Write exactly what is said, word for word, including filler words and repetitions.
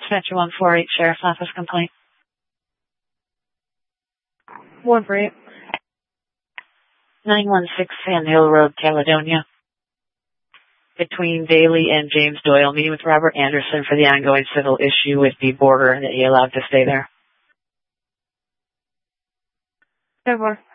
Dispatcher one four eight, Sheriff's Office complaint. one four eight. nine one six Sand Hill Road, Caledonia. Between Bailey and James Doyle, meeting with Robert Anderson for the ongoing civil issue with the border and that he allowed to stay there. ten four.